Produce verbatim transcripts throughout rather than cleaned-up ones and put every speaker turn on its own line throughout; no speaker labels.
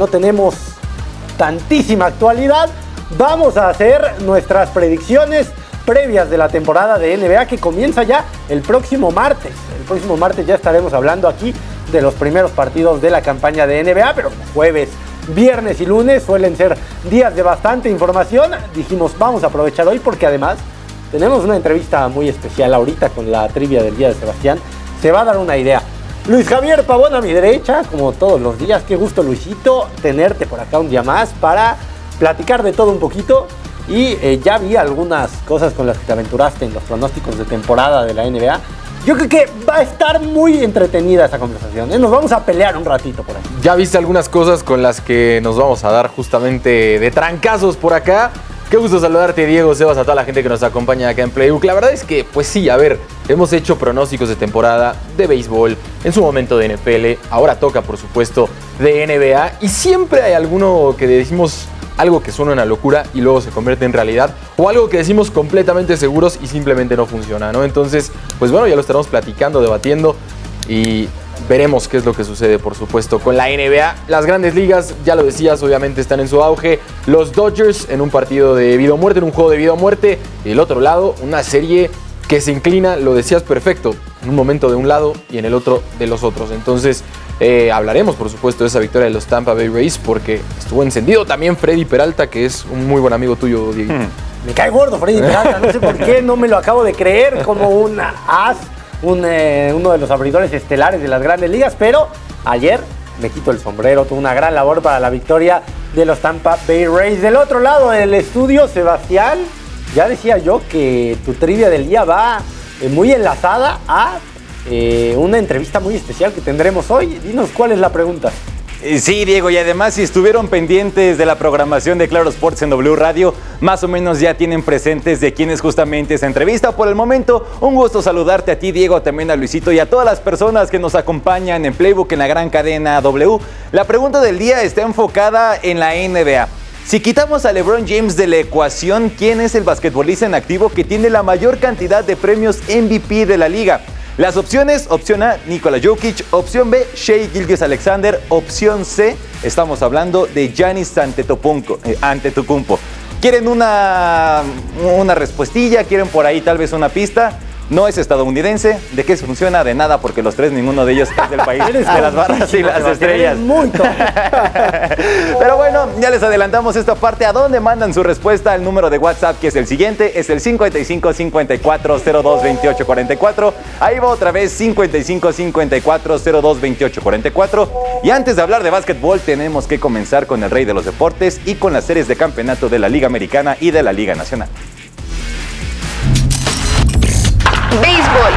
no tenemos tantísima actualidad, vamos a hacer nuestras predicciones previas de la temporada de N B A que comienza ya el próximo martes. El próximo martes ya estaremos hablando aquí de los primeros partidos de la campaña de N B A, pero jueves, viernes y lunes suelen ser días de bastante información. Dijimos, vamos a aprovechar hoy porque además tenemos una entrevista muy especial ahorita con la trivia del día de Sebastián. Se va a dar una idea. Luis Javier Pavón a mi derecha, como todos los días. Qué gusto, Luisito, tenerte por acá un día más para platicar de todo un poquito. Y eh, ya vi algunas cosas con las que te aventuraste en los pronósticos de temporada de la N B A. Yo creo que va a estar muy entretenida esa conversación, ¿eh? Nos vamos a pelear un ratito por ahí.
Ya viste algunas cosas con las que nos vamos a dar justamente de trancazos por acá. Qué gusto saludarte, Diego, Sebas, a toda la gente que nos acompaña acá en Playbook. La verdad es que, pues sí, a ver, hemos hecho pronósticos de temporada, de béisbol, en su momento de N F L, ahora toca, por supuesto, de N B A. Y siempre hay alguno que decimos algo que suena una locura y luego se convierte en realidad, o algo que decimos completamente seguros y simplemente no funciona, ¿no? Entonces, pues bueno, ya lo estaremos platicando, debatiendo y veremos qué es lo que sucede, por supuesto, con la N B A. Las grandes ligas, ya lo decías, obviamente están en su auge. Los Dodgers en un partido de vida o muerte, en un juego de vida o muerte. Y del otro lado, una serie que se inclina, lo decías perfecto, en un momento de un lado y en el otro de los otros. Entonces, eh, hablaremos, por supuesto, de esa victoria de los Tampa Bay Rays porque estuvo encendido también Freddy Peralta, que es un muy buen amigo tuyo, Diego. Hmm.
Me cae gordo Freddy Peralta, no sé por qué, no me lo acabo de creer como un as. Un, eh, uno de los abridores estelares de las grandes ligas, pero ayer me quito el sombrero, tuvo una gran labor para la victoria de los Tampa Bay Rays. Del otro lado del estudio, Sebastián, ya decía yo que tu trivia del día va eh, muy enlazada a eh, una entrevista muy especial que tendremos hoy. Dinos cuál es la pregunta.
Sí, Diego, y además si estuvieron pendientes de la programación de Claro Sports en W Radio, más o menos ya tienen presentes de quién es justamente esa entrevista. Por el momento, un gusto saludarte a ti, Diego, también a Luisito y a todas las personas que nos acompañan en Playbook en la gran cadena W. La pregunta del día está enfocada en la N B A. Si quitamos a LeBron James de la ecuación, ¿quién es el basquetbolista en activo que tiene la mayor cantidad de premios M V P de la liga? Las opciones, opción A, Nikola Jokic, opción B, Shai Gilgeous-Alexander, opción C, estamos hablando de Giannis Antetokounmpo. Eh, Antetokounmpo. ¿Quieren una, una respuestilla? ¿Quieren por ahí tal vez una pista? No es estadounidense. ¿De qué funciona? De nada, porque los tres, ninguno de ellos es del país de las barras y las estrellas.
Muy top.
Pero bueno, ya les adelantamos esta parte. ¿A dónde mandan su respuesta? Al número de WhatsApp, que es el siguiente, es el cincuenta y cinco cincuenta y cuatro cero dos veintiocho cuarenta y cuatro. Ahí va otra vez, cincuenta y cinco cincuenta y cuatro cero dos veintiocho cuarenta y cuatro. Y antes de hablar de básquetbol, tenemos que comenzar con el rey de los deportes y con las series de campeonato de la Liga Americana y de la Liga Nacional.
Béisbol.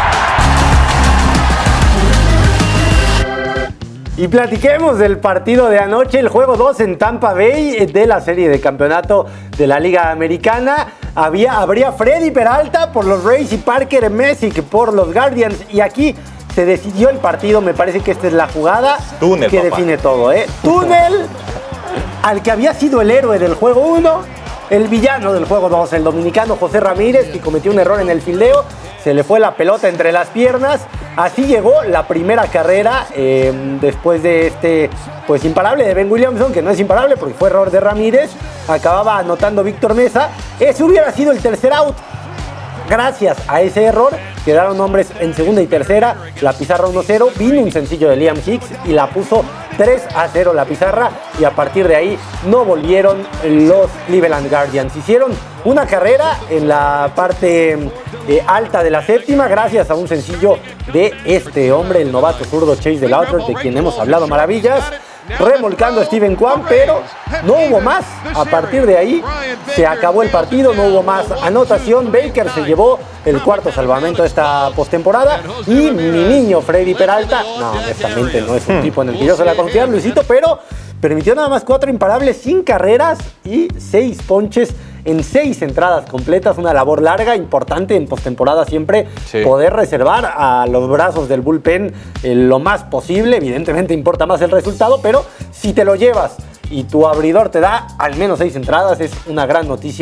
Y platiquemos del partido de anoche, el juego dos en Tampa Bay de la serie de campeonato de la Liga Americana. Había, habría Freddy Peralta por los Rays y Parker Messick por los Guardians. Y aquí se decidió el partido, me parece que esta es la jugada
Túnel,
que
papá.
define todo, ¿eh? Túnel al que había sido el héroe del juego uno. El villano del juego dos, el dominicano José Ramírez, que cometió un error en el fildeo, se le fue la pelota entre las piernas. Así llegó la primera carrera eh, después de este pues imparable de Ben Williamson, que no es imparable porque fue error de Ramírez. Acababa anotando Víctor Mesa. Ese hubiera sido el tercer out. Gracias a ese error quedaron hombres en segunda y tercera, la pizarra uno cero, vino un sencillo de Liam Hicks y la puso tres a cero la pizarra, y a partir de ahí no volvieron los Cleveland Guardians. Hicieron una carrera en la parte eh, alta de la séptima gracias a un sencillo de este hombre, el novato zurdo Chase DeLauter, de quien hemos hablado maravillas, remolcando a Steven Kwan, pero no hubo más. A partir de ahí se acabó el partido, no hubo más anotación. Baker se llevó el cuarto salvamento de esta postemporada, y mi niño Freddy Peralta, no, honestamente no es un tipo en el que yo se la confía, Luisito, pero permitió nada más cuatro imparables sin carreras y seis ponches en seis entradas completas. Una labor larga, importante en postemporada siempre, sí, poder reservar a los brazos del bullpen eh, lo más posible. Evidentemente importa más el resultado, pero si te lo llevas y tu abridor te da al menos seis entradas, es una gran noticia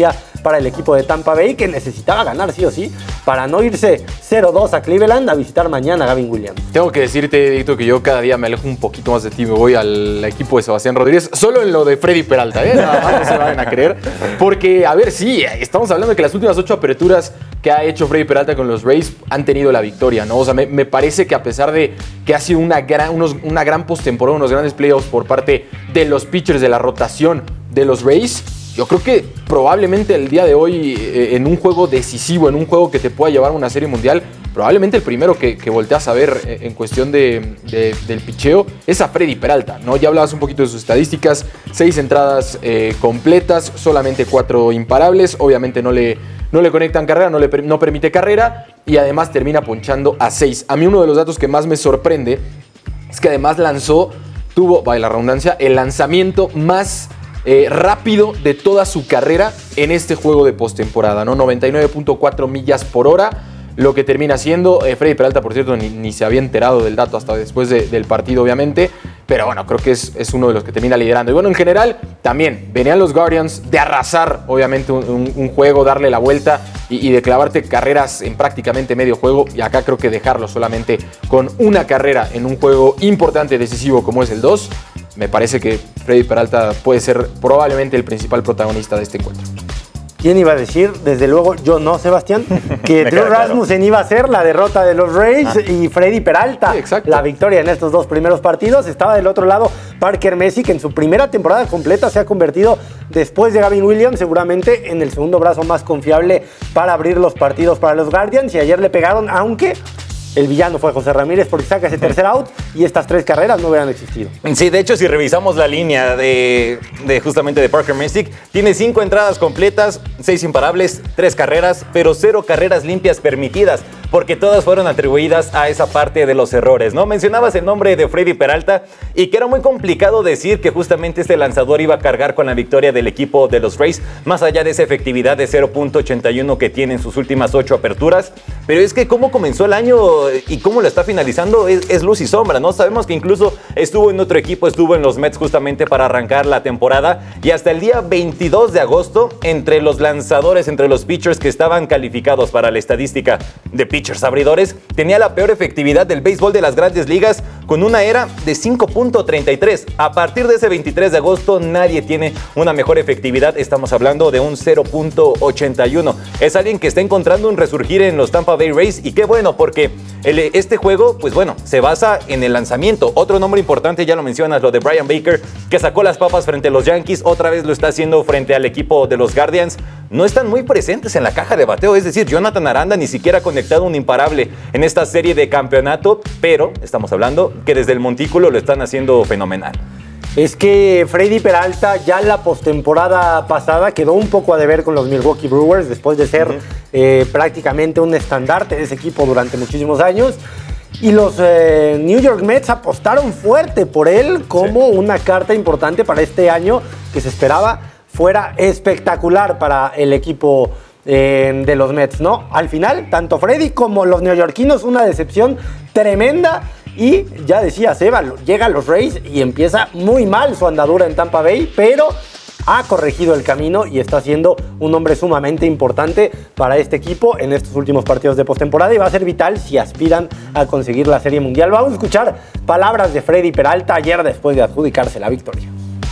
para el equipo de Tampa Bay, que necesitaba ganar sí o sí para no irse cero dos a Cleveland a visitar mañana a Gavin Williams.
Tengo que decirte, Dito, que yo cada día me alejo un poquito más de ti. Me voy al equipo de Sebastián Rodríguez, solo en lo de Freddy Peralta, ¿eh? Nada más no se van a creer. Porque, a ver, sí, estamos hablando de que las últimas ocho aperturas que ha hecho Freddy Peralta con los Rays han tenido la victoria, ¿no? O sea, me, me parece que a pesar de que ha sido una gran, unos, una gran postemporada, unos grandes playoffs por parte de los pitchers de la rotación de los Rays, yo creo que probablemente el día de hoy, eh, en un juego decisivo, en un juego que te pueda llevar a una serie mundial, probablemente el primero que, que volteas a ver eh, en cuestión de, de, del picheo es a Freddy Peralta, ¿no? Ya hablabas un poquito de sus estadísticas, seis entradas eh, completas, solamente cuatro imparables, obviamente no le, no le conectan carrera, no, le, no permite carrera y además termina ponchando a seis. A mí uno de los datos que más me sorprende es que además lanzó, tuvo, vaya la redundancia, el lanzamiento más Eh, rápido de toda su carrera en este juego de postemporada, ¿no? noventa y nueve punto cuatro millas por hora, lo que termina siendo, eh, Freddy Peralta, por cierto, ni, ni se había enterado del dato hasta después de, del partido, obviamente, pero bueno, creo que es, es uno de los que termina liderando. Y bueno, en general, también venían los Guardians de arrasar, obviamente, un, un, un juego, darle la vuelta y, y de clavarte carreras en prácticamente medio juego, y acá creo que dejarlo solamente con una carrera en un juego importante, decisivo como es el dos, me parece que Freddy Peralta puede ser probablemente el principal protagonista de este encuentro.
¿Quién iba a decir? Desde luego, yo no, Sebastián, que Drew Rasmussen iba a ser la derrota de los Rays ah. y Freddy Peralta
sí, exacto.
la victoria en estos dos primeros partidos. Estaba del otro lado Parker Messi, que en su primera temporada completa se ha convertido, después de Gavin Williams, seguramente en el segundo brazo más confiable para abrir los partidos para los Guardians. Y ayer le pegaron, aunque el villano fue José Ramírez, porque saca ese tercer out y estas tres carreras no hubieran existido.
Sí, de hecho, si revisamos la línea de, de justamente de Parker Messick, tiene cinco entradas completas, seis imparables, tres carreras, pero cero carreras limpias permitidas, porque todas fueron atribuidas a esa parte de los errores, ¿no? Mencionabas el nombre de Freddy Peralta y que era muy complicado decir que justamente este lanzador iba a cargar con la victoria del equipo de los Rays, más allá de esa efectividad de cero punto ochenta y uno que tiene en sus últimas ocho aperturas. Pero es que cómo comenzó el año y cómo lo está finalizando es, es luz y sombra, ¿no? Sabemos que incluso estuvo en otro equipo, estuvo en los Mets justamente para arrancar la temporada, y hasta el día veintidós de agosto, entre los lanzadores, entre los pitchers que estaban calificados para la estadística de pitchers abridores, tenía la peor efectividad del béisbol de las grandes ligas, con una era de cinco punto treinta y tres. A partir de ese veintitrés de agosto nadie tiene una mejor efectividad, estamos hablando de un cero punto ochenta y uno. Es alguien que está encontrando un resurgir en los Tampa Bay Rays, y qué bueno, porque el, este juego, pues bueno, se basa en el lanzamiento. Otro nombre importante, ya lo mencionas, lo de Brian Baker, que sacó las papas frente a los Yankees, otra vez lo está haciendo frente al equipo de los Guardians. No están muy presentes en la caja de bateo, es decir, Jonathan Aranda ni siquiera ha conectado un imparable en esta serie de campeonato, pero estamos hablando que desde el montículo lo están haciendo fenomenal.
Es que Freddy Peralta ya la postemporada pasada quedó un poco a deber con los Milwaukee Brewers, después de ser uh-huh. eh, prácticamente un estandarte de ese equipo durante muchísimos años. Y los eh, New York Mets apostaron fuerte por él como sí. una carta importante para este año, que se esperaba fuera espectacular para el equipo eh, de los Mets, ¿no? Al final, tanto Freddy como los neoyorquinos, una decepción tremenda. Y ya decía Seba, llega a los Rays y empieza muy mal su andadura en Tampa Bay, pero ha corregido el camino y está siendo un hombre sumamente importante para este equipo en estos últimos partidos de postemporada, y va a ser vital si aspiran a conseguir la Serie Mundial. Vamos a escuchar palabras de Freddy Peralta ayer después de adjudicarse la victoria.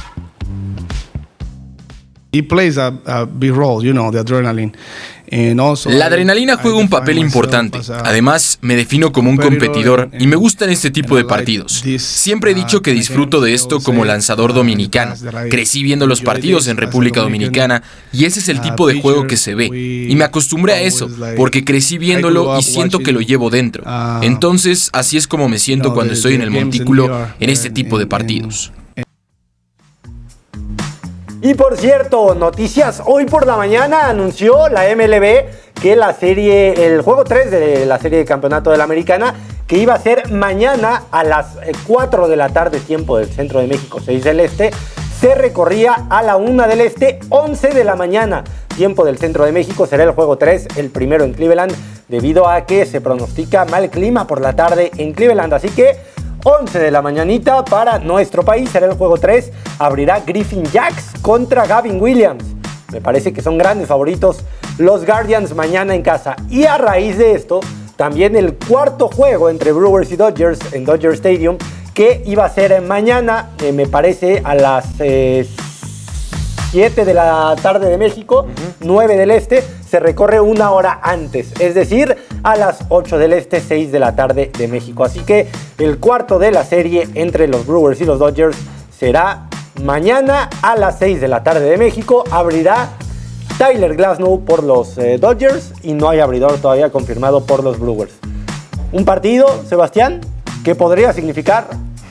He plays a, a big role, you know, the adrenaline.
La adrenalina juega un papel importante. Además, me defino como un competidor y me gustan este tipo de partidos. Siempre he dicho que disfruto de esto como lanzador dominicano. Crecí viendo los partidos en República Dominicana y ese es el tipo de juego que se ve. Y me acostumbré a eso porque crecí viéndolo y siento que lo llevo dentro. Entonces, así es como me siento cuando estoy en el montículo en este tipo de partidos.
Y por cierto, noticias, hoy por la mañana anunció la M L B que la serie, el juego tres de la serie de campeonato de la Americana, que iba a ser mañana a las cuatro de la tarde, tiempo del centro de México, seis del este, se recorría a la una del este, once de la mañana, tiempo del centro de México. Será el juego tres, el primero en Cleveland, debido a que se pronostica mal clima por la tarde en Cleveland, así que once de la mañanita para nuestro país será el juego tres. Abrirá Griffin Jax contra Gavin Williams. Me parece que son grandes favoritos los Guardians mañana en casa. Y a raíz de esto, también el cuarto juego entre Brewers y Dodgers en Dodger Stadium, que iba a ser mañana, eh, me parece, a las eh, siete de la tarde de México, uh-huh. nueve del Este, se recorre una hora antes, es decir, a las ocho del Este, seis de la tarde de México. Así que el cuarto de la serie entre los Brewers y los Dodgers será mañana a las seis de la tarde de México. Abrirá Tyler Glasnow por los eh, Dodgers y no hay abridor todavía confirmado por los Brewers. Un partido, Sebastián, que podría significar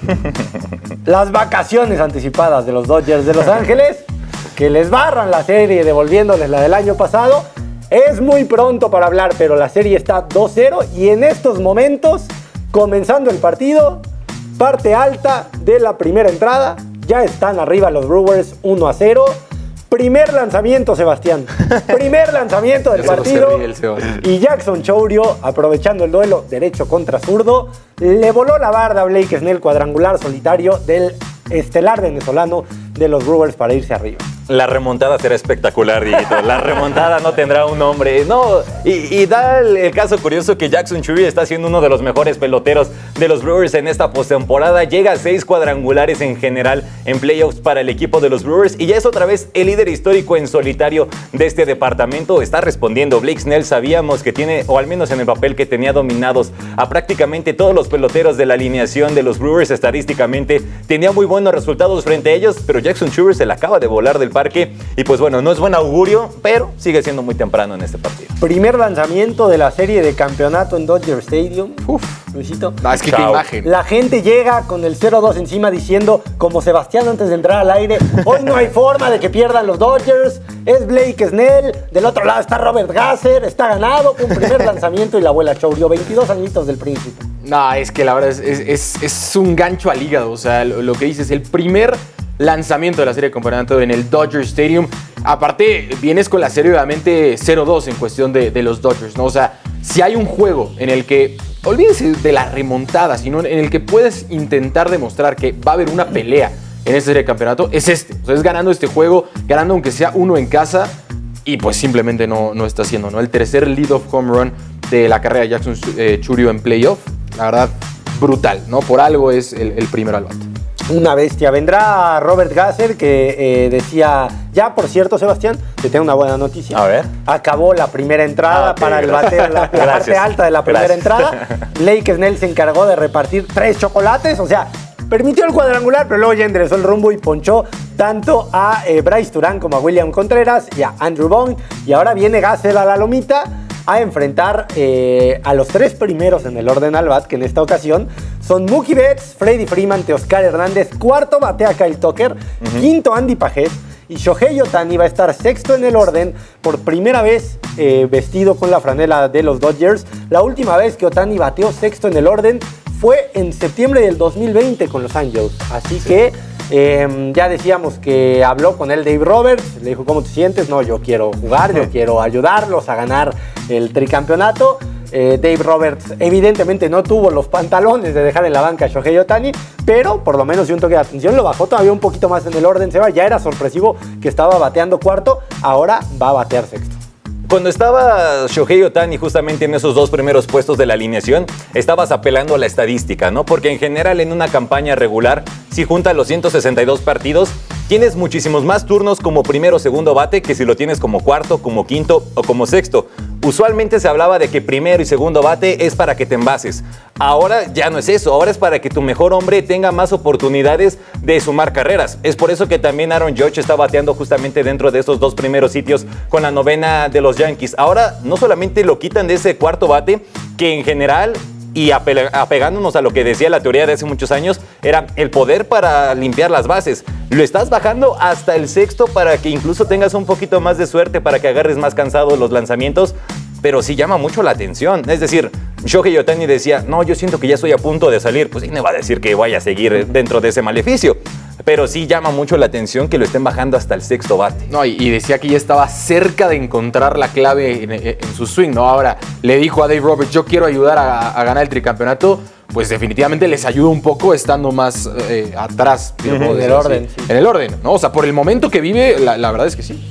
las vacaciones anticipadas de los Dodgers de Los Ángeles, que les barran la serie devolviéndoles la del año pasado. Es muy pronto para hablar, pero la serie está dos cero y en estos momentos, comenzando el partido, parte alta de la primera entrada, ya están arriba los Brewers uno a cero. Primer lanzamiento, Sebastián. Primer lanzamiento del partido. Y Jackson Chourio, aprovechando el duelo derecho contra zurdo, le voló la barda a Blake Snell, cuadrangular solitario del estelar venezolano de los Brewers para irse arriba.
La remontada será espectacular, Dieguito. La remontada no tendrá un nombre. No, y, y da el, el caso curioso que Jackson Chourio está siendo uno de los mejores peloteros de los Brewers en esta postemporada. Llega a seis cuadrangulares en general en playoffs para el equipo de los Brewers y ya es otra vez el líder histórico en solitario de este departamento. Está respondiendo. Blake Snell sabíamos que tiene, o al menos en el papel que tenía dominados a prácticamente todos los peloteros de la alineación de los Brewers estadísticamente. Tenía muy buenos resultados frente a ellos, pero Jackson Chourio se la acaba de volar del parque y pues bueno, no es buen augurio, pero sigue siendo muy temprano en este partido.
Primer lanzamiento de la serie de campeonato en Dodger Stadium. Uf, Luisito.
No, es que qué imagen.
La gente llega con el cero dos encima diciendo, como Sebastián antes de entrar al aire, hoy no hay forma de que pierdan los Dodgers, es Blake Snell, del otro lado está Robert Gasser, está ganado, un primer lanzamiento y la abuela Chourio, veintidós añitos del príncipe.
No, es que la verdad es, es, es, es un gancho al hígado, o sea, lo, lo que dices, el primer lanzamiento de la serie de campeonato en el Dodger Stadium. Aparte, vienes con la serie obviamente cero dos en cuestión de, de los Dodgers, ¿no? O sea, si hay un juego en el que, olvídense de la remontada, sino en el que puedes intentar demostrar que va a haber una pelea en esta serie de campeonato, es este. O sea, es ganando este juego, ganando aunque sea uno en casa, y pues simplemente no, no está haciendo, ¿no? El tercer lead-off home run de la carrera de Jackson eh, Chourio en playoff, la verdad, brutal, ¿no? Por algo es el, el primero al bate.
Una bestia. Vendrá Robert Gasser, que eh, decía... Ya, por cierto, Sebastián, te tengo una buena noticia.
A ver.
Acabó la primera entrada
ah, okay,
para el bateo, la, la parte alta de la primera
gracias.
entrada. Blake Snell se encargó de repartir tres chocolates, o sea, permitió el cuadrangular, pero luego ya enderezó el rumbo y ponchó tanto a eh, Bryce Turán como a William Contreras y a Andrew Vaughn. Y ahora viene Gasser a la lomita a enfrentar eh, a los tres primeros en el orden al bat, que en esta ocasión son Mookie Betts, Freddie Freeman, Teoscar Hernández, cuarto batea Kyle Tucker, uh-huh. quinto Andy Paget y Shohei Ohtani va a estar sexto en el orden por primera vez eh, vestido con la franela de los Dodgers. La última vez que Ohtani bateó sexto en el orden fue en septiembre del dos mil veinte con los Angels, así sí. que Eh, ya decíamos que habló con él Dave Roberts, le dijo, ¿cómo te sientes? No, yo quiero jugar, yo quiero ayudarlos a ganar el tricampeonato. Eh, Dave Roberts evidentemente no tuvo los pantalones de dejar en la banca a Shohei Ohtani, pero por lo menos dio un toque de atención, lo bajó todavía un poquito más en el orden, Seba, ya era sorpresivo que estaba bateando cuarto, ahora va a batear sexto.
Cuando estaba Shohei Ohtani justamente en esos dos primeros puestos de la alineación, estabas apelando a la estadística, ¿no? Porque en general en una campaña regular, si juntas los ciento sesenta y dos partidos, tienes muchísimos más turnos como primero o segundo bate que si lo tienes como cuarto, como quinto o como sexto. Usualmente se hablaba de que primero y segundo bate es para que te envases. Ahora ya no es eso, ahora es para que tu mejor hombre tenga más oportunidades de sumar carreras. Es por eso que también Aaron Judge está bateando justamente dentro de esos dos primeros sitios con la novena de los Yankees. Ahora no solamente lo quitan de ese cuarto bate, que en general, y apegándonos a lo que decía la teoría de hace muchos años, era el poder para limpiar las bases. Lo estás bajando hasta el sexto para que incluso tengas un poquito más de suerte, para que agarres más cansado los lanzamientos, pero sí llama mucho la atención. Es decir, Shohei Ohtani decía, no, yo siento que ya estoy a punto de salir, pues sí me va a decir que vaya a seguir dentro de ese maleficio. Pero sí llama mucho la atención que lo estén bajando hasta el sexto bate.
No, y, y decía que ya estaba cerca de encontrar la clave en, en su swing, ¿no? Ahora le dijo a Dave Roberts, yo quiero ayudar a, a ganar el tricampeonato. Pues definitivamente les ayuda un poco estando más eh, atrás.
Uh-huh, en el orden. Sí.
En el orden, ¿no? O sea, por el momento que vive, la, la verdad es que sí.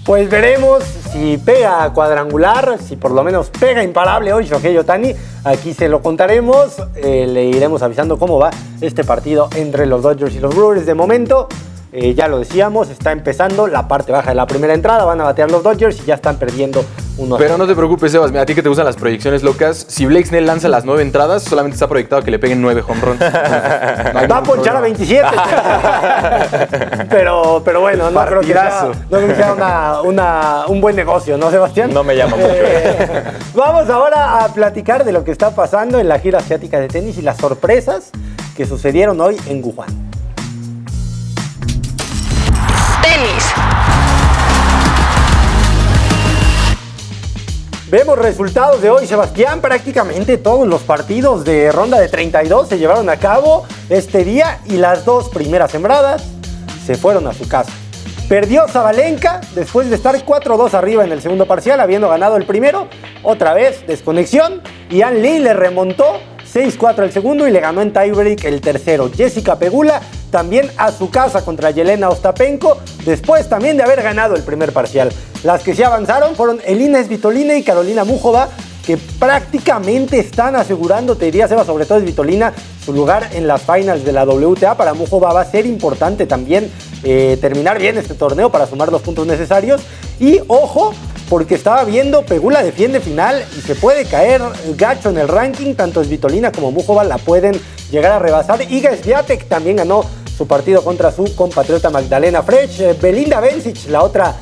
Pues veremos si pega cuadrangular, si por lo menos pega imparable hoy Shohei Ohtani. Aquí se lo contaremos, eh, le iremos avisando cómo va este partido entre los Dodgers y los Brewers. De momento, eh, ya lo decíamos, está empezando la parte baja de la primera entrada, van a batear los Dodgers y ya están perdiendo uno.
Pero no te preocupes, Sebas, a ti que te gustan las proyecciones locas, si Blake Snell lanza las nueve entradas, solamente está proyectado que le peguen nueve home runs.
No va a ponchar a veintisiete. pero, pero bueno, no creo que sea, no creo que sea una, una, un buen negocio, ¿no, Sebastián?
No me llama mucho.
Eh, vamos ahora a platicar de lo que está pasando en la gira asiática de tenis y las sorpresas que sucedieron hoy en Wuhan.
Tenis.
Vemos resultados de hoy, Sebastián. Prácticamente todos los partidos de ronda de treinta y dos se llevaron a cabo este día y las dos primeras sembradas se fueron a su casa. Perdió Sabalenka después de estar cuatro dos arriba en el segundo parcial, habiendo ganado el primero. Otra vez desconexión y Ann Lee le remontó seis cuatro el segundo y le ganó en tiebreak el tercero. Jessica Pegula también a su casa contra Yelena Ostapenko, después también de haber ganado el primer parcial. Las que sí avanzaron fueron Elina Svitolina y Karolina Muchova, que prácticamente están asegurando, te diría, Seba, sobre todo Svitolina, su lugar en las finals de la W T A. Para Muchova va a ser importante también eh, terminar bien este torneo para sumar los puntos necesarios. Y ojo, porque estaba viendo, Pegula defiende final y se puede caer gacho en el ranking. Tanto Svitolina como Muchova la pueden llegar a rebasar. Iga Swiatek también ganó su partido contra su compatriota Magdalena Frech. Belinda Bencic, la otra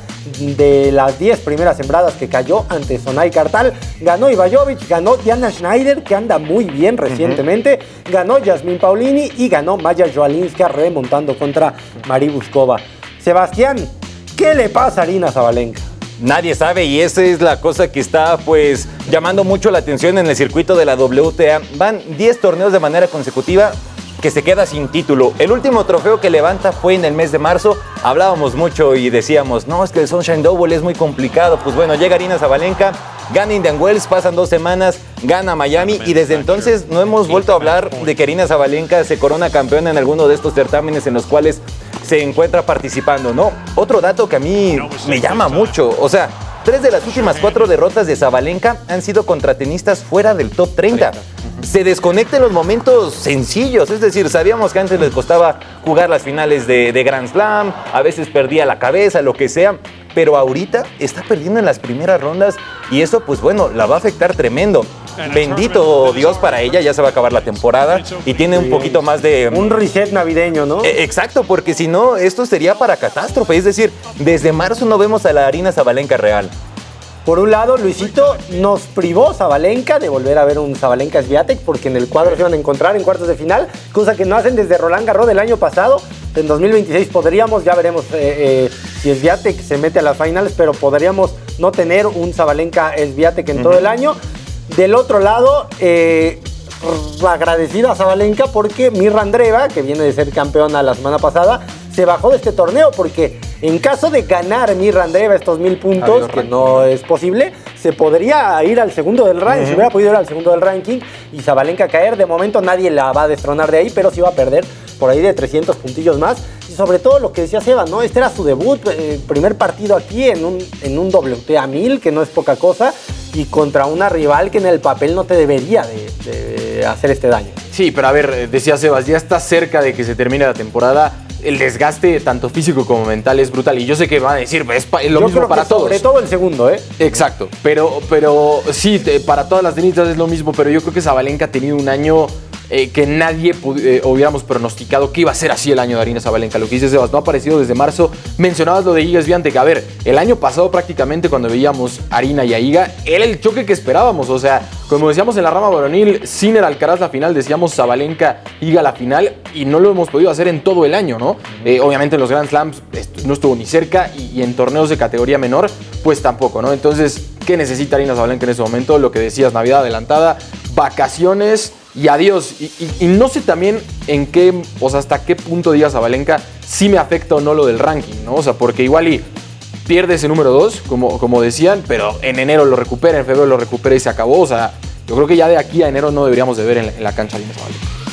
de las diez primeras sembradas que cayó ante Sonai Kartal, ganó Ivajovic, ganó Diana Schneider, que anda muy bien recientemente, uh-huh. ganó Yasmin Paolini y ganó Maya Joalinska remontando contra Mari Buskova. Sebastián, ¿qué le pasa a Aryna Sabalenka?
Nadie sabe y esa es la cosa que está pues llamando mucho la atención en el circuito de la W T A. Van diez torneos de manera consecutiva que se queda sin título. El último trofeo que levanta fue en el mes de marzo. Hablábamos mucho y decíamos, no, es que el Sunshine Double es muy complicado. Pues bueno, llega Aryna Sabalenka, gana Indian Wells, pasan dos semanas, gana Miami y desde entonces no hemos vuelto a hablar de que Aryna Sabalenka se corona campeona en alguno de estos certámenes en los cuales se encuentra participando, ¿no? Otro dato que a mí me llama mucho, o sea, tres de las últimas cuatro derrotas de Sabalenka han sido contra tenistas fuera del top treinta. Se desconecta en los momentos sencillos, es decir, sabíamos que antes les costaba jugar las finales de, de Grand Slam, a veces perdía la cabeza, lo que sea, pero ahorita está perdiendo en las primeras rondas y eso, pues bueno, la va a afectar tremendo. Bendito Dios para ella, ya se va a acabar la temporada y tiene un poquito más de...
Un reset navideño, ¿no?
Eh, exacto, porque si no, esto sería para catástrofe, es decir, desde marzo no vemos a la Aryna Sabalenka real.
Por un lado, Luisito, nos privó Sabalenka de volver a ver un Sabalenka Swiatek porque en el cuadro se iban a encontrar en cuartos de final, cosa que no hacen desde Roland Garros del año pasado. En dos mil veintiséis podríamos, ya veremos eh, eh, si Swiatek se mete a las finales, pero podríamos no tener un Sabalenka Swiatek en uh-huh. todo el año. Del otro lado, eh, agradecida a Sabalenka porque Mirra Andreeva, que viene de ser campeona la semana pasada, se bajó de este torneo porque en caso de ganar Mirra Andreeva estos mil puntos, que no es posible, se podría ir al segundo del ranking, uh-huh. se hubiera podido ir al segundo del ranking y Sabalenka caer. De momento nadie la va a destronar de ahí, pero sí va a perder por ahí de trescientos puntillos más. Y sobre todo lo que decía Seba, ¿no? Este era su debut, eh, primer partido aquí en un, en un W T A mil, que no es poca cosa, y contra una rival que en el papel no te debería de, de hacer este daño.
Sí, pero a ver, decía Sebas, ya está cerca de que se termine la temporada. El desgaste tanto físico como mental es brutal y yo sé que van a decir, es, pa, es lo
yo
mismo
creo
para
que
todos.
Sobre todo el segundo, ¿eh?
Exacto, pero, pero sí, te, para todas las tenistas es lo mismo, pero yo creo que Sabalenka ha tenido un año eh, que nadie eh, hubiéramos pronosticado que iba a ser así el año de Aryna Sabalenka. Lo que dice Sebas, no ha aparecido desde marzo. Mencionabas lo de Iga Swiatek. A ver, el año pasado prácticamente cuando veíamos a Aryna y a Iga, era el choque que esperábamos. O sea, como decíamos en la rama varonil, Sinner Alcaraz la final, decíamos Sabalenka, Iga la final, y no lo hemos podido hacer en todo el año, ¿no? Eh, obviamente en los Grand Slams no estuvo ni cerca y, y en torneos de categoría menor, pues tampoco, ¿no? Entonces, ¿qué necesita Aryna Sabalenka en ese momento? Lo que decías, Navidad adelantada, vacaciones y adiós. Y, y, y no sé también en qué, o sea, hasta qué punto diga Sabalenka si me afecta o no lo del ranking, ¿no? O sea, porque igual y pierde ese número dos, como, como decían, pero en enero lo recupera, en febrero lo recupera y se acabó. O sea, yo creo que ya de aquí a enero no deberíamos de ver en la, en la cancha a Aryna Sabalenka.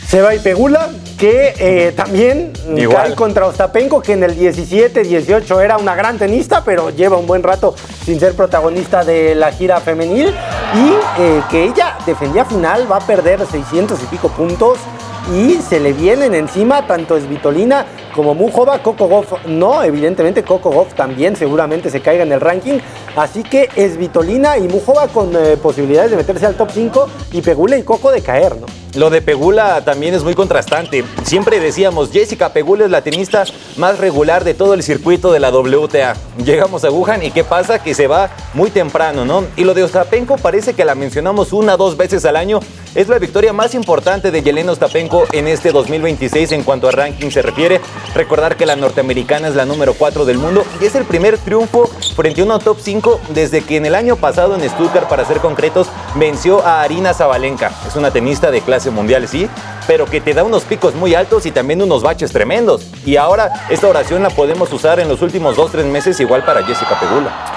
Sebay Pegula, que eh, también
Igual.
cae contra Ostapenko, que en el diecisiete dieciocho era una gran tenista, pero lleva un buen rato sin ser protagonista de la gira femenil. Y eh, que ella defendía final, va a perder seiscientos y pico puntos. Y se le vienen encima tanto Svitolina como Muchova. Coco Gauff no, evidentemente Coco Gauff también seguramente se caiga en el ranking. Así que Svitolina y Muchova con eh, posibilidades de meterse al top cinco y Pegula y Coco de caer, ¿no?
Lo de Pegula también es muy contrastante. Siempre decíamos, Jessica Pegula es la tenista más regular de todo el circuito de la W T A. Llegamos a Wuhan y ¿qué pasa? Que se va muy temprano, ¿no? Y lo de Ostapenko parece que la mencionamos una o dos veces al año. Es la victoria más importante de Yelena Ostapenko en este dos mil veintiséis en cuanto a ranking se refiere. Recordar que la norteamericana es la número cuatro del mundo y es el primer triunfo frente a una top cinco desde que en el año pasado en Stuttgart, para ser concretos, venció a Aryna Sabalenka. Es una tenista de clase mundial, sí, pero que te da unos picos muy altos y también unos baches tremendos. Y ahora esta oración la podemos usar en los últimos dos, tres meses igual para Jessica Pegula.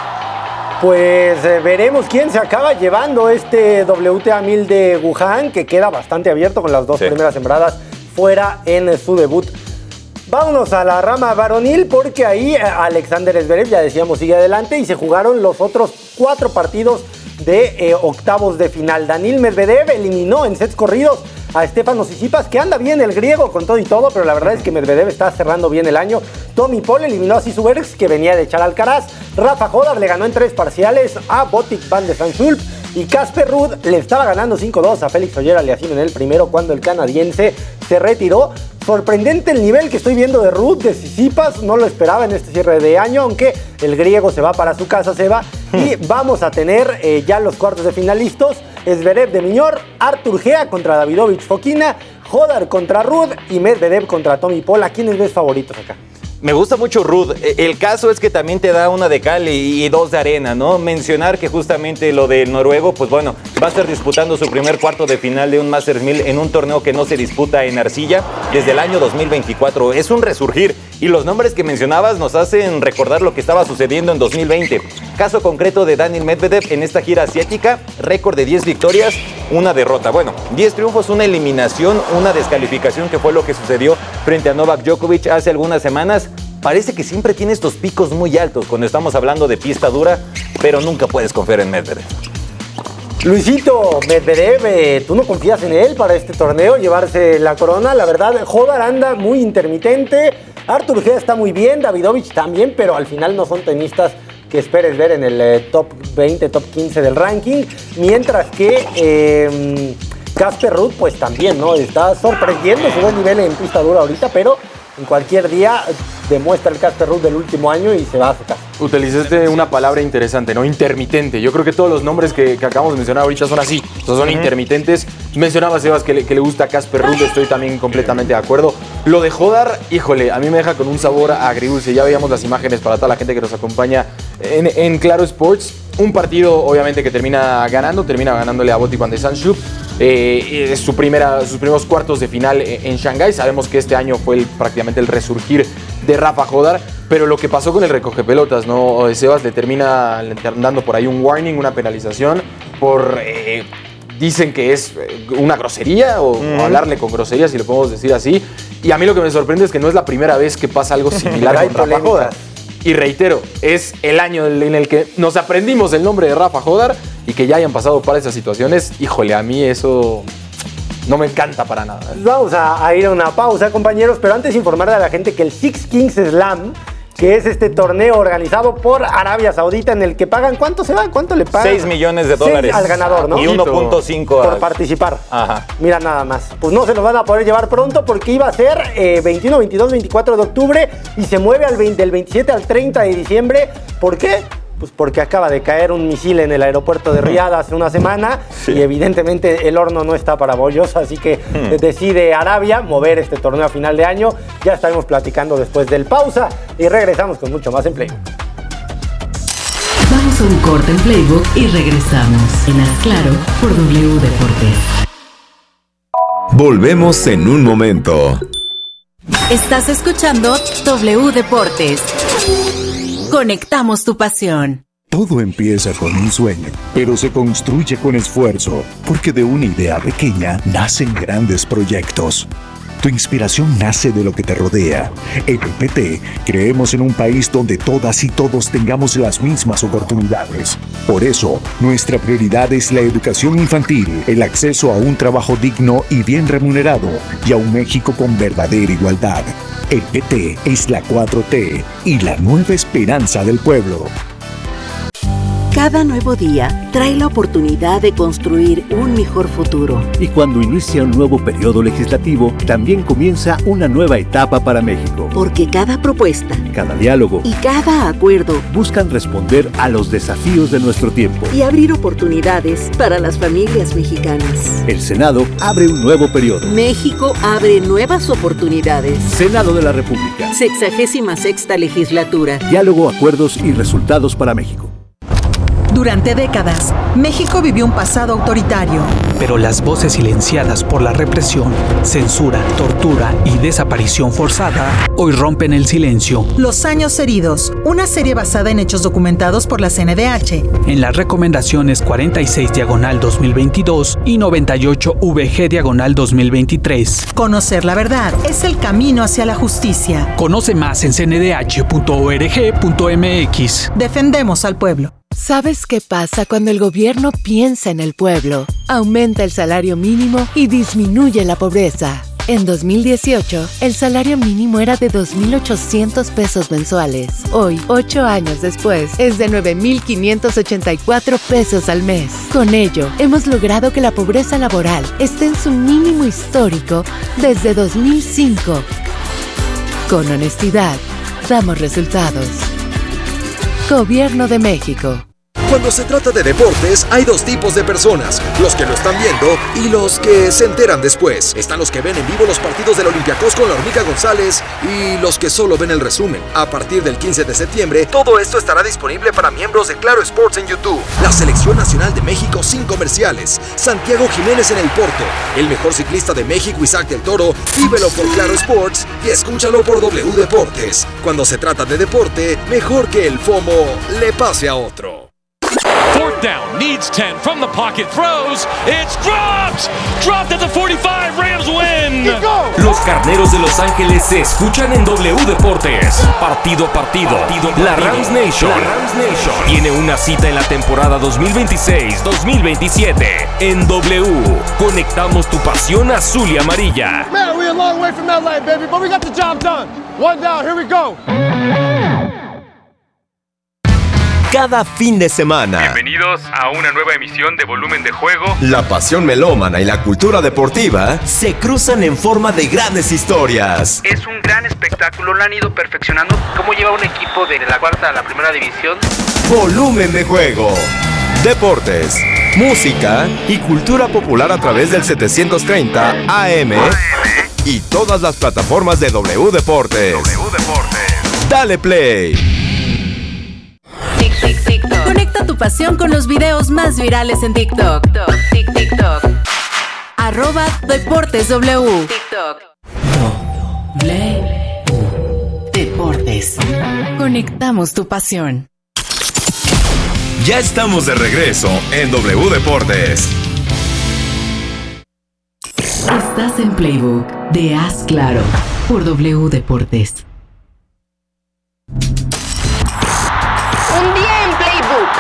Pues eh, veremos quién se acaba llevando este W T A mil de Wuhan, que queda bastante abierto con las dos sí. primeras sembradas fuera en su debut. Vámonos a la rama varonil, porque ahí Alexander Zverev, ya decíamos, sigue adelante y se jugaron los otros cuatro partidos de eh, octavos de final. Daniil Medvedev eliminó en sets corridos a Stefanos Tsitsipas, que anda bien el griego con todo y todo, pero la verdad es que Medvedev está cerrando bien el año. Tommy Paul eliminó a Sisu Bergs, que venía de echar Alcaraz. Rafa Hodar le ganó en tres parciales a Botic van de Zandschulp. Y Casper Ruud le estaba ganando cinco dos a Félix Auger-Aliassime en el primero cuando el canadiense se retiró. Sorprendente el nivel que estoy viendo de Ruud, de Tsitsipas, no lo esperaba en este cierre de año, aunque el griego se va para su casa, se va. Y vamos a tener eh, ya los cuartos de final listos. Zverev de Miñor, Artur Gea contra Davidovich Fokina, Hodar contra Ruud y Medvedev contra Tommy Paul. ¿A quiénes ves favoritos acá?
Me gusta mucho Ruud. El caso es que también te da una de cal y, y dos de arena, ¿no? Mencionar que justamente lo del noruego, pues bueno, va a estar disputando su primer cuarto de final de un Masters mil en un torneo que no se disputa en arcilla desde el año dos mil veinticuatro. Es un resurgir y los nombres que mencionabas nos hacen recordar lo que estaba sucediendo en dos mil veinte. Caso concreto de Daniil Medvedev en esta gira asiática, récord de diez victorias, una derrota. Bueno, diez triunfos, una eliminación, una descalificación, que fue lo que sucedió frente a Novak Djokovic hace algunas semanas. Parece que siempre tiene estos picos muy altos cuando estamos hablando de pista dura, pero nunca puedes confiar en Medvedev.
Luisito, Medvedev, eh, ¿tú no confías en él para este torneo, llevarse la corona? La verdad, Hodar anda muy intermitente, Artur Gea está muy bien, Davidovich también, pero al final no son tenistas que esperes ver en el eh, top veinte, top quince del ranking, mientras que eh, Casper Ruud pues también, ¿no? Está sorprendiendo su buen nivel en pista dura ahorita, pero en cualquier día demuestra el Casper Ruud del último año y se va a su casa.
Utilizaste una palabra interesante, ¿no? Intermitente. Yo creo que todos los nombres que, que acabamos de mencionar ahorita son así, o sea, son uh-huh. intermitentes. Mencionaba Sebas que le, que le gusta Casper Ruud, estoy también completamente de acuerdo. Lo de Hodar, híjole, a mí me deja con un sabor agridulce. Ya veíamos las imágenes para toda la gente que nos acompaña en, en Claro Sports. Un partido, obviamente, que termina ganando, termina ganándole a Botic van de Zandschulp. Eh, es su primera, sus primeros cuartos de final en Shanghái. Sabemos que este año fue el, prácticamente el resurgir de Rafa Hodar, pero lo que pasó con el recoge pelotas, ¿no? Sebas le termina dando por ahí un warning, una penalización por... Eh, dicen que es una grosería o, mm. o hablarle con grosería, si lo podemos decir así. Y a mí lo que me sorprende es que no es la primera vez que pasa algo similar con Rafa Hodar. Y reitero, es el año en el que nos aprendimos el nombre de Rafa Hodar y que ya hayan pasado para esas situaciones. Híjole, a mí eso no me encanta para nada.
Vamos a, a ir a una pausa, compañeros, pero antes informarle a la gente que el Six Kings Slam, que es este torneo organizado por Arabia Saudita en el que pagan, ¿cuánto se va? ¿Cuánto le pagan?
seis millones de dólares.
al ganador, ¿no?
Y uno punto cinco
por
a...
participar.
Ajá.
Mira nada más. Pues no se lo van a poder llevar pronto porque iba a ser eh, veintiuno, veintidós, veinticuatro de octubre y se mueve al veinte, del veintisiete al treinta de diciembre. ¿Por qué? Pues porque acaba de caer un misil en el aeropuerto de Riyadh hace una semana sí. y evidentemente el horno no está para bollos, así que hmm. decide Arabia mover este torneo a final de año. Ya estaremos platicando después del pausa y regresamos con mucho más en Playbook.
Vamos a un corte en Playbook y regresamos en Haz Claro por W Deportes.
Volvemos en un momento.
Estás escuchando W Deportes. Conectamos tu pasión.
Todo empieza con un sueño, pero se construye con esfuerzo, porque de una idea pequeña nacen grandes proyectos. Tu inspiración nace de lo que te rodea. En el P T creemos en un país donde todas y todos tengamos las mismas oportunidades. Por eso, nuestra prioridad es la educación infantil, el acceso a un trabajo digno y bien remunerado, y a un México con verdadera igualdad. El P T es la cuatro T y la nueva esperanza del pueblo.
Cada nuevo día trae la oportunidad de construir un mejor futuro.
Y cuando inicia un nuevo periodo legislativo, también comienza una nueva etapa para México.
Porque cada propuesta,
cada diálogo
y cada acuerdo
buscan responder a los desafíos de nuestro tiempo
y abrir oportunidades para las familias mexicanas.
El Senado abre un nuevo periodo.
México abre nuevas oportunidades.
Senado de la República.
Sexagésima sexta legislatura.
Diálogo, acuerdos y resultados para México.
Durante décadas, México vivió un pasado autoritario.
Pero las voces silenciadas por la represión, censura, tortura y desaparición forzada hoy rompen el silencio.
Los años heridos, una serie basada en hechos documentados por la C N D H.
En las recomendaciones cuarenta y seis diagonal dos mil veintidós y noventa y ocho V G diagonal dos mil veintitrés.
Conocer la verdad es el camino hacia la justicia.
Conoce más en c n d h punto org punto m x.
Defendemos al pueblo.
¿Sabes qué pasa cuando el gobierno piensa en el pueblo? Aumenta el salario mínimo y disminuye la pobreza. En dos mil dieciocho, el salario mínimo era de dos mil ochocientos pesos mensuales. Hoy, ocho años después, es de nueve mil quinientos ochenta y cuatro pesos al mes. Con ello, hemos logrado que la pobreza laboral esté en su mínimo histórico desde dos mil cinco. Con honestidad, damos resultados. Gobierno de México.
Cuando se trata de deportes, hay dos tipos de personas, los que lo están viendo y los que se enteran después. Están los que ven en vivo los partidos del Olympiacos con la Hormiga González y los que solo ven el resumen. A partir del quince de septiembre, todo esto estará disponible para miembros de Claro Sports en YouTube. La Selección Nacional de México sin comerciales. Santiago Jiménez en el Porto. El mejor ciclista de México, Isaac del Toro. Vívelo por Claro Sports y escúchalo por W Deportes. Cuando se trata de deporte, mejor que el FOMO le pase a otro.
Fourth down, needs ten, from the pocket, throws, it's dropped! Dropped at the forty-five, Rams win!
Los Carneros de Los Ángeles se escuchan en W Deportes. Partido a partido, partido, partido. La Rams Nation, la Rams Nation tiene una cita en la temporada dos mil veintiséis dos mil veintisiete. En W, conectamos tu pasión azul y amarilla.
Man, we're a long way from L A, baby, but we got the job done. One down, here we go.
Cada fin de semana.
Bienvenidos a una nueva emisión de Volumen de Juego.
La pasión melómana y la cultura deportiva se cruzan en forma de grandes historias.
Es un gran espectáculo, lo han ido perfeccionando. ¿Cómo lleva un equipo de la cuarta a la primera división?
Volumen de Juego. Deportes, música y cultura popular a través del setecientos treinta A M y todas las plataformas de W Deportes.
W Deportes.
Dale play.
Conecta tu pasión con los videos más virales en TikTok. TikTok. TikTok. Arroba Deportes W. TikTok.
W Deportes.
Conectamos tu pasión.
Ya estamos de regreso en W Deportes.
Estás en Playbook de Haz Claro por W Deportes.
Un día en Playbook.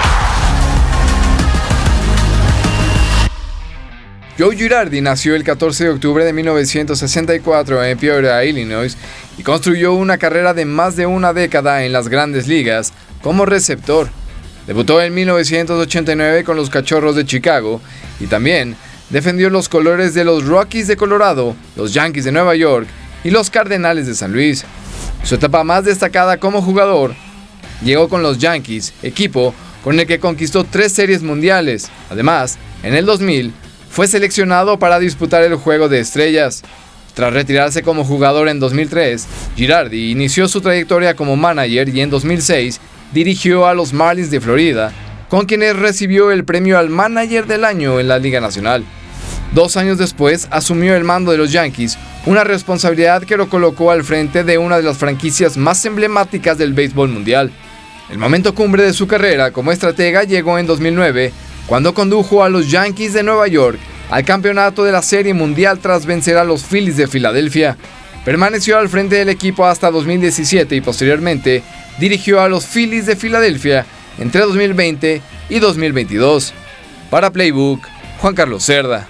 Joe Girardi nació el catorce de octubre de mil novecientos sesenta y cuatro en Peoria, Illinois, y construyó una carrera de más de una década en las grandes ligas como receptor. Debutó en mil novecientos ochenta y nueve con los Cachorros de Chicago y también defendió los colores de los Rockies de Colorado, los Yankees de Nueva York y los Cardenales de San Luis. Su etapa más destacada como jugador llegó con los Yankees, equipo con el que conquistó tres series mundiales. Además, en el dos mil fue seleccionado para disputar el Juego de Estrellas. Tras retirarse como jugador en dos mil tres, Girardi inició su trayectoria como manager y en dos mil seis dirigió a los Marlins de Florida, con quienes recibió el premio al Manager del Año en la Liga Nacional. Dos años después asumió el mando de los Yankees, una responsabilidad que lo colocó al frente de una de las franquicias más emblemáticas del béisbol mundial. El momento cumbre de su carrera como estratega llegó en dos mil nueve, cuando condujo a los Yankees de Nueva York al campeonato de la Serie Mundial tras vencer a los Phillies de Filadelfia. Permaneció al frente del equipo hasta dos mil diecisiete y posteriormente dirigió a los Phillies de Filadelfia entre dos mil veinte y dos mil veintidós. Para Playbook, Juan Carlos Cerda.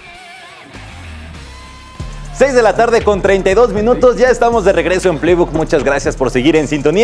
seis de la tarde con treinta y dos minutos, ya estamos de regreso en Playbook. Muchas gracias por seguir en sintonía.